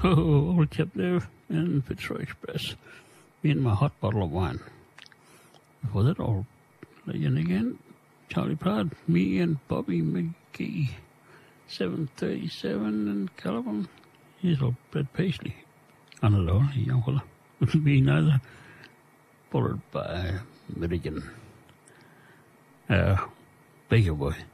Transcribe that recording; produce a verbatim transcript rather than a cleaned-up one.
Oh, old chap there in Fitzroy Express. Me and my hot bottle of wine. Before that, I'll let you in again. Charlie Pride, me and Bobby McGee. seven thirty-seven in Caliban. Here's old Brad Paisley. Another young fella. It'll be neither. Followed by Meridian. Uh, Baker Boy.